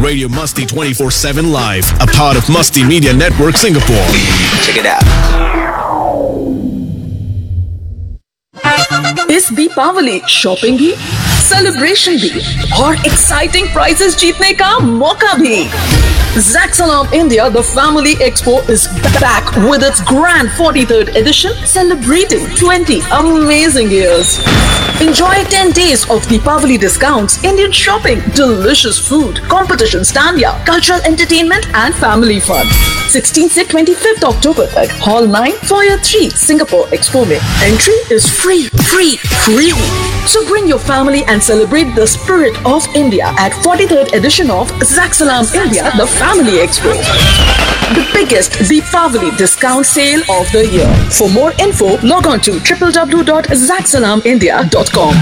Radio Musty 24/7 Live, a part of Musty Media Network Singapore. Check it out. इस Deepawali shopping भी, celebration भी और exciting prices जीतने का मौका भी। Zaxalam India, the Family Expo, is back with its grand 43rd edition, celebrating 20 amazing years. Enjoy 10 days of Deepavali discounts, Indian shopping, delicious food, competition stanya, cultural entertainment and family fun. 16th से 25th October तक, Hall 9, Foyer 3, Singapore Expo में. Entry is free. So bring your family and celebrate the spirit of India at 43rd edition of Zaxalam India, the Family Expo. The biggest Deepavali discount sale of the year. For more info, log on to www.zaxalamindia.com.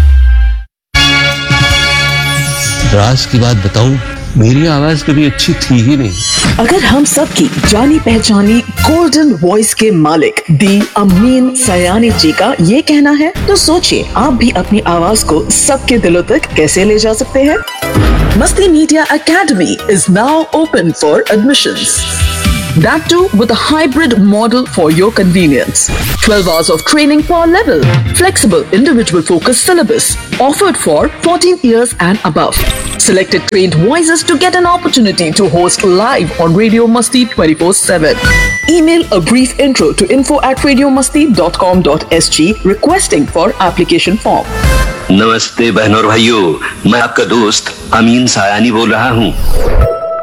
राज की बात बताऊं, मेरी आवाज कभी अच्छी थी ही नहीं। अगर हम सब की जानी पहचानी गोल्डन वॉइस के मालिक दी अमीन सयानी जी का ये कहना है, तो सोचिए आप भी अपनी आवाज को सबके दिलों तक कैसे ले जा सकते हैं। Musty Media Academy is now open for admissions. That too with a hybrid model for your convenience. 12 hours of training per level. Flexible individual focused syllabus. Offered for 14 years and above. Selected trained voices to get an opportunity to host live on Radio Musty 24/7. Email a brief intro to info@radiomusty.com.sg requesting for application form. नमस्ते बहनों और भाइयों, मैं आपका दोस्त अमीन सायानी बोल रहा हूँ।